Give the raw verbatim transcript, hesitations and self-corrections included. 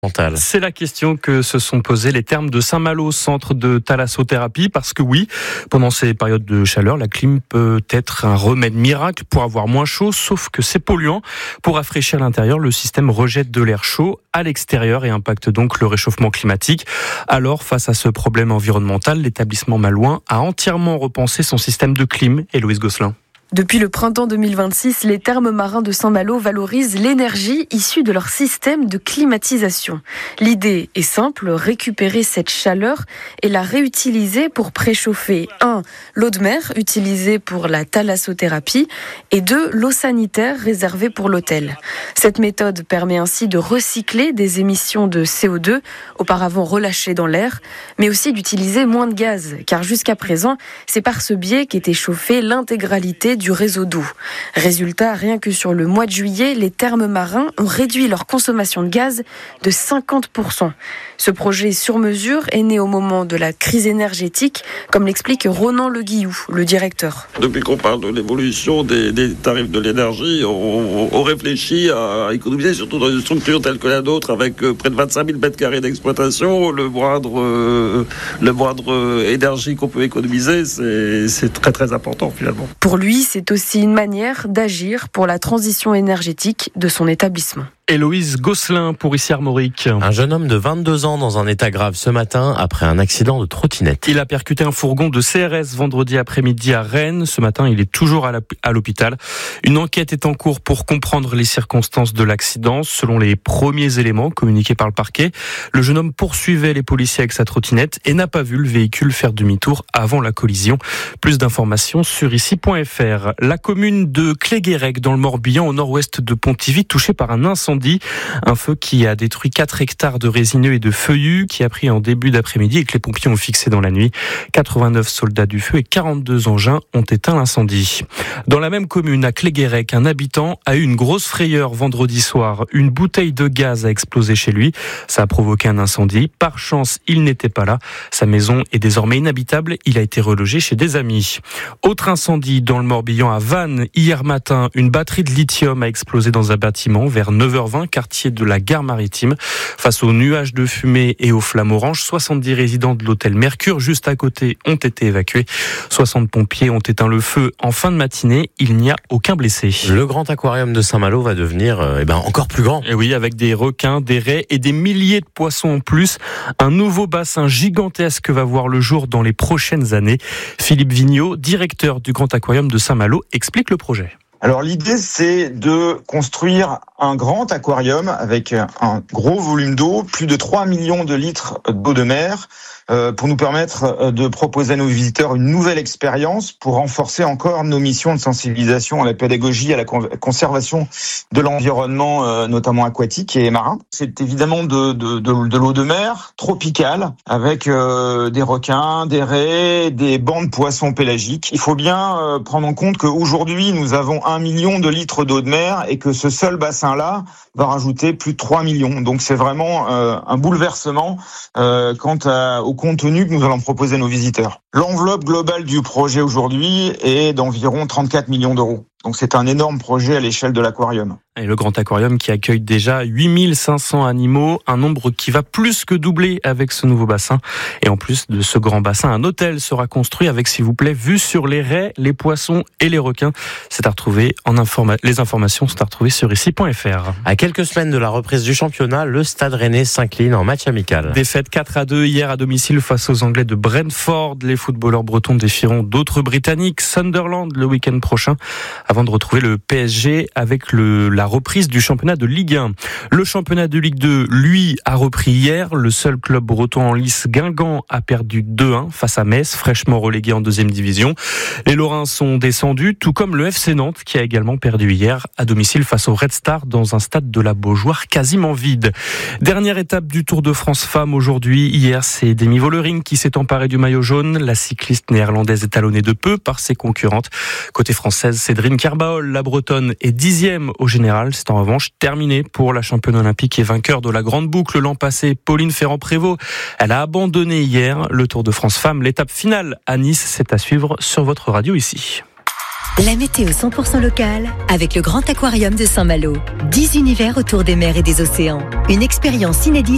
C'est la question que se sont posées les thermes de Saint-Malo, centre de thalassothérapie, parce que oui, pendant ces périodes de chaleur, la clim peut être un remède miracle pour avoir moins chaud, sauf que c'est polluant. Pour rafraîchir l'intérieur, le système rejette de l'air chaud à l'extérieur et impacte donc le réchauffement climatique. Alors, face à ce problème environnemental, l'établissement malouin a entièrement repensé son système de clim. Héloïse Gosselin. Depuis le printemps deux mille vingt-six, les thermes marins de Saint-Malo valorisent l'énergie issue de leur système de climatisation. L'idée est simple, récupérer cette chaleur et la réutiliser pour préchauffer un l'eau de mer utilisée pour la thalassothérapie et deux l'eau sanitaire réservée pour l'hôtel. Cette méthode permet ainsi de recycler des émissions de C O deux auparavant relâchées dans l'air, mais aussi d'utiliser moins de gaz, car jusqu'à présent, c'est par ce biais qu'était chauffée l'intégralité du réseau d'eau. Résultat, rien que sur le mois de juillet, les thermes marins ont réduit leur consommation de gaz de cinquante pour cent. Ce projet sur mesure est né au moment de la crise énergétique, comme l'explique Ronan Le Guillou, le directeur. Depuis qu'on parle de l'évolution des, des tarifs de l'énergie, on, on réfléchit à économiser, surtout dans une structure telle que la nôtre, avec près de vingt-cinq mille mètres carrés d'exploitation. Le moindre, euh, le moindre énergie qu'on peut économiser, c'est, c'est très très important finalement. Pour lui, c'est aussi une manière d'agir pour la transition énergétique de son établissement. Héloïse Gosselin pour ici Armorique. Un jeune homme de vingt-deux ans dans un état grave ce matin après un accident de trottinette. Il a percuté un fourgon de C R S vendredi après-midi à Rennes. Ce matin, il est toujours à, la, à l'hôpital. Une enquête est en cours pour comprendre les circonstances de l'accident. Selon les premiers éléments communiqués par le parquet, le jeune homme poursuivait les policiers avec sa trottinette et n'a pas vu le véhicule faire demi-tour avant la collision. Plus d'informations sur ici point f r. La commune de Cléguérec dans le Morbihan au nord-ouest de Pontivy touchée par un incendie. Un feu qui a détruit quatre hectares de résineux et de feuillus, qui a pris en début d'après-midi et que les pompiers ont fixé dans la nuit. quatre-vingt-neuf soldats du feu et quarante-deux engins ont éteint l'incendie. Dans la même commune, à Cléguérec, un habitant a eu une grosse frayeur vendredi soir. Une bouteille de gaz a explosé chez lui. Ça a provoqué un incendie. Par chance, il n'était pas là. Sa maison est désormais inhabitable. Il a été relogé chez des amis. Autre incendie dans le Morbihan à Vannes. Hier matin, une batterie de lithium a explosé dans un bâtiment vers neuf heures vingt, quartier de la gare maritime. Face aux nuages de fumée et aux flammes oranges, soixante-dix résidents de l'hôtel Mercure, juste à côté, ont été évacués. soixante pompiers ont éteint le feu en fin de matinée. Il n'y a aucun blessé. Le grand aquarium de Saint-Malo va devenir euh, eh ben, encore plus grand. Et oui, avec des requins, des raies et des milliers de poissons en plus. Un nouveau bassin gigantesque va voir le jour dans les prochaines années. Philippe Vigneault, directeur du grand aquarium de Saint-Malo, explique le projet. Alors l'idée, c'est de construire un grand aquarium avec un gros volume d'eau, plus de trois millions de litres d'eau de mer, euh, pour nous permettre de proposer à nos visiteurs une nouvelle expérience pour renforcer encore nos missions de sensibilisation à la pédagogie, à la conservation de l'environnement, euh, notamment aquatique et marin. C'est évidemment de, de, de, de l'eau de mer tropicale avec euh, des requins, des raies, des bancs de poissons pélagiques. Il faut bien euh, prendre en compte qu'aujourd'hui, nous avons un million de litres d'eau de mer et que ce seul bassin-là va rajouter plus de trois millions. Donc c'est vraiment euh, un bouleversement euh, quant à, au contenu que nous allons proposer à nos visiteurs. L'enveloppe globale du projet aujourd'hui est d'environ trente-quatre millions d'euros. Donc c'est un énorme projet à l'échelle de l'aquarium. Et le grand aquarium qui accueille déjà huit mille cinq cents animaux, un nombre qui va plus que doubler avec ce nouveau bassin. Et en plus de ce grand bassin, un hôtel sera construit avec, s'il vous plaît, vue sur les raies, les poissons et les requins. C'est à retrouver en informa- les informations sont à retrouver sur ici point f r. À quelques semaines de la reprise du championnat, le Stade Rennais s'incline en match amical. Défaite quatre à deux hier à domicile face aux Anglais de Brentford. Les footballeurs bretons défieront d'autres Britanniques, Sunderland, le week-end prochain, avant de retrouver le P S G avec le, la reprise du championnat de Ligue un. Le championnat de Ligue deux, lui, a repris hier. Le seul club breton en lice, Guingamp, a perdu deux un face à Metz, fraîchement relégué en deuxième division. Les Lorrains sont descendus, tout comme le F C Nantes, qui a également perdu hier à domicile face au Red Star dans un stade de la Beaujoire quasiment vide. Dernière étape du Tour de France femmes aujourd'hui. Hier, c'est Demi Vollering qui s'est emparée du maillot jaune. La cycliste néerlandaise est talonnée de peu par ses concurrentes. Côté française, Cédrine Kerbaol, la bretonne, est dixième au général. C'est en revanche terminé pour la championne olympique et vainqueur de la grande boucle l'an passé, Pauline Ferrand-Prévot. Elle a abandonné hier le Tour de France femmes. L'étape finale à Nice, c'est à suivre sur votre radio ici. La météo cent pour cent locale avec le grand aquarium de Saint-Malo. dix univers autour des mers et des océans. Une expérience inédite